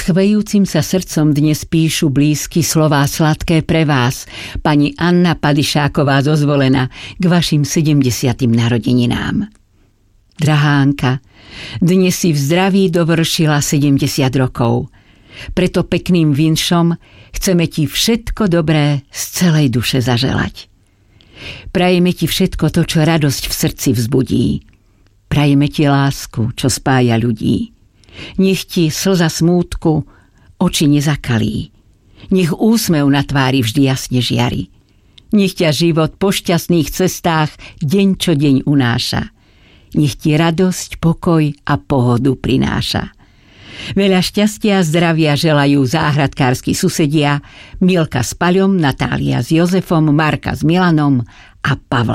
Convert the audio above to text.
chvejúcim sa srdcom dnes píšu blízky slová sladké pre vás, pani Anna Padišáková zo Zvolena, k vašim 70. narodeninám. Drahá Anka, dnes si v zdraví dovršila 70 rokov. Preto pekným vinšom chceme ti všetko dobré z celej duše zaželať. Prajeme ti všetko to, čo radosť v srdci vzbudí. Prajeme ti lásku, čo spája ľudí. Nech ti slza smútku oči nezakalí. Nech úsmev na tvári vždy jasne žiari. Nech ťa život po šťastných cestách deň čo deň unáša. Nech ti radosť, pokoj a pohodu prináša. Veľa šťastia a zdravia želajú záhradkársky susedia Milka s Paľom, Natália s Jozefom, Marka s Milanom a Pavla